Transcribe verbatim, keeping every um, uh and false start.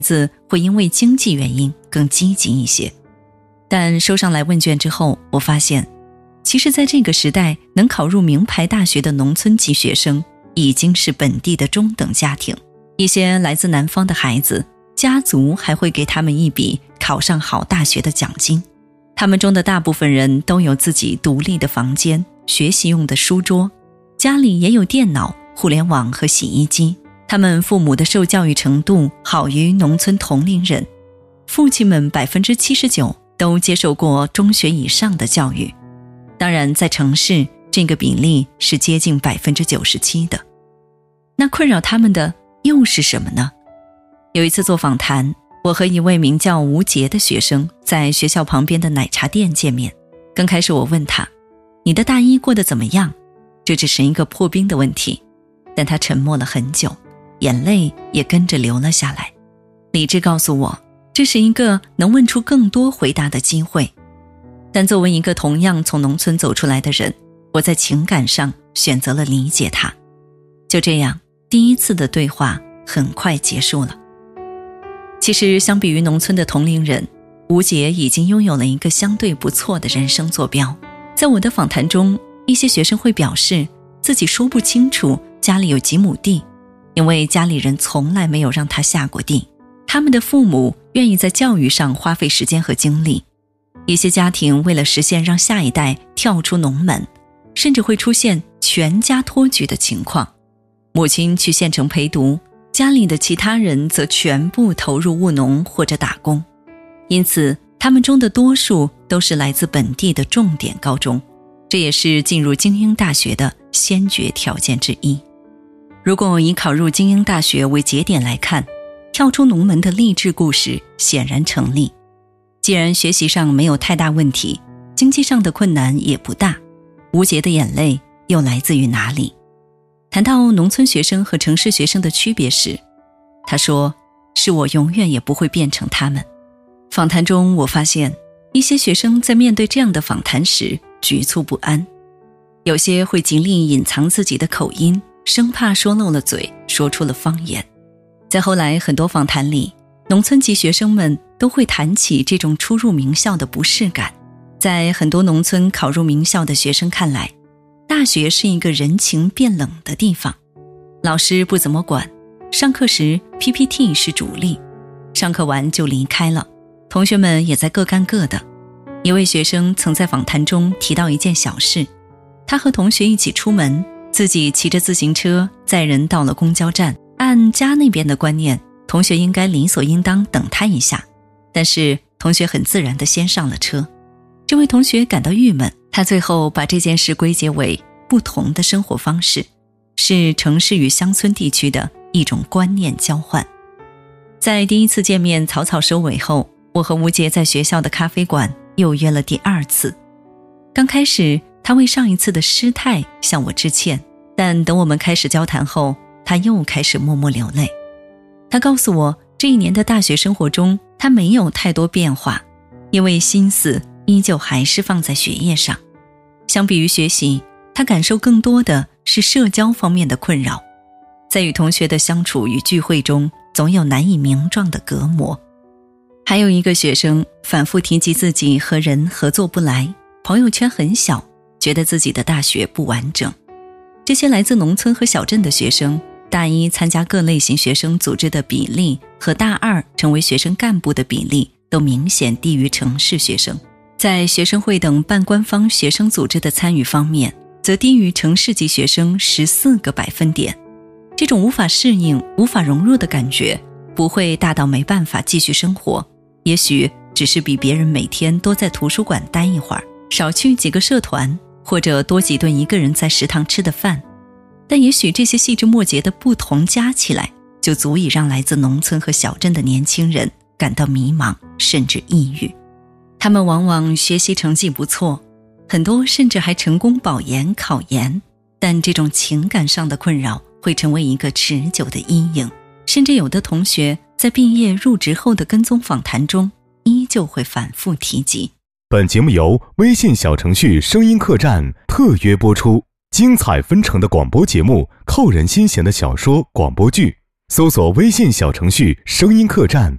子会因为经济原因更积极一些。但收上来问卷之后，我发现其实在这个时代，能考入名牌大学的农村籍学生已经是本地的中等家庭。一些来自南方的孩子，家族还会给他们一笔考上好大学的奖金。他们中的大部分人都有自己独立的房间、学习用的书桌，家里也有电脑、互联网和洗衣机。他们父母的受教育程度好于农村同龄人，父亲们 百分之七十九 都接受过中学以上的教育。当然在城市，这个比例是接近 百分之九十七 的。那困扰他们的又是什么呢？有一次做访谈，我和一位名叫吴杰的学生在学校旁边的奶茶店见面。刚开始我问他，你的大一过得怎么样？这只是一个破冰的问题，但他沉默了很久，眼泪也跟着流了下来。理智告诉我，这是一个能问出更多回答的机会。但作为一个同样从农村走出来的人，我在情感上选择了理解他。就这样，第一次的对话很快结束了。其实相比于农村的同龄人，吴杰已经拥有了一个相对不错的人生坐标。在我的访谈中，一些学生会表示自己说不清楚家里有几亩地，因为家里人从来没有让他下过地。他们的父母愿意在教育上花费时间和精力。一些家庭为了实现让下一代跳出农门，甚至会出现全家脱举的情况。母亲去县城陪读，家里的其他人则全部投入务农或者打工。因此他们中的多数都是来自本地的重点高中，这也是进入精英大学的先决条件之一。如果以考入精英大学为节点来看，跳出农门的励志故事显然成立。既然学习上没有太大问题，经济上的困难也不大，吴杰的眼泪又来自于哪里？谈到农村学生和城市学生的区别时，他说，是我永远也不会变成他们。访谈中我发现，一些学生在面对这样的访谈时局促不安，有些会极力隐藏自己的口音，生怕说漏了嘴，说出了方言。在后来很多访谈里，农村籍学生们都会谈起这种初入名校的不适感。在很多农村考入名校的学生看来，大学是一个人情变冷的地方，老师不怎么管，上课时 P P T 是主力，上课完就离开了，同学们也在各干各的。一位学生曾在访谈中提到一件小事，他和同学一起出门，自己骑着自行车载人到了公交站，按家那边的观念，同学应该理所应当等他一下，但是同学很自然地先上了车。这位同学感到郁闷，他最后把这件事归结为不同的生活方式，是城市与乡村地区的一种观念交换。在第一次见面草草收尾后，我和吴杰在学校的咖啡馆又约了第二次。刚开始他为上一次的失态向我致歉，但等我们开始交谈后，他又开始默默流泪。他告诉我，这一年的大学生活中他没有太多变化，因为心思依旧还是放在学业上。相比于学习，他感受更多的是社交方面的困扰。在与同学的相处与聚会中，总有难以名状的隔膜。还有一个学生反复提及自己和人合作不来，朋友圈很小，觉得自己的大学不完整。这些来自农村和小镇的学生，大一参加各类型学生组织的比例和大二成为学生干部的比例都明显低于城市学生。在学生会等半官方学生组织的参与方面，则低于城市级学生十四个百分点。这种无法适应、无法融入的感觉，不会大到没办法继续生活，也许只是比别人每天多在图书馆待一会儿，少去几个社团，或者多几顿一个人在食堂吃的饭。但也许这些细枝末节的不同加起来，就足以让来自农村和小镇的年轻人感到迷茫，甚至抑郁。他们往往学习成绩不错，很多甚至还成功保研考研，但这种情感上的困扰会成为一个持久的阴影，甚至有的同学在毕业入职后的跟踪访谈中依旧会反复提及。 本节目由微信小程序声音客栈特约播出，精彩纷呈的广播节目，扣人心弦的小说广播剧，搜索微信小程序声音客栈